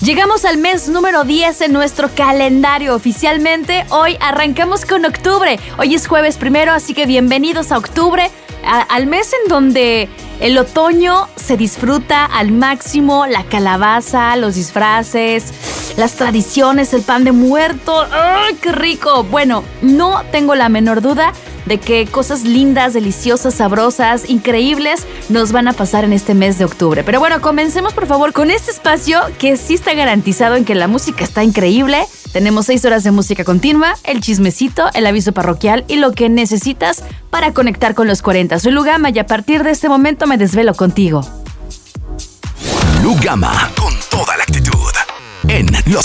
Llegamos al mes número 10 en nuestro calendario. Oficialmente, hoy arrancamos con octubre. Hoy es jueves 1, así que bienvenidos a octubre, al mes en donde el otoño se disfruta al máximo, la calabaza, los disfraces, las tradiciones, el pan de muerto. ¡Ay, qué rico! Bueno, no tengo la menor duda de que cosas lindas, deliciosas, sabrosas, increíbles nos van a pasar en este mes de octubre. Pero bueno, comencemos por favor con este espacio que sí está garantizado en que la música está increíble. Tenemos 6 horas de música continua, el chismecito, el aviso parroquial y lo que necesitas para conectar con los 40. Soy Lugama y a partir de este momento me desvelo contigo. Lugama, con toda la actitud en los